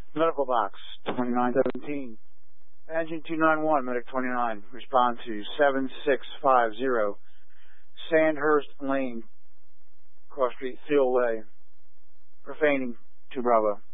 Medical box 2917. Engine 291, medic 29. Respond to 7650 Sandhurst Lane, Cross Street, Seal Way. Profaning 2 Bravo.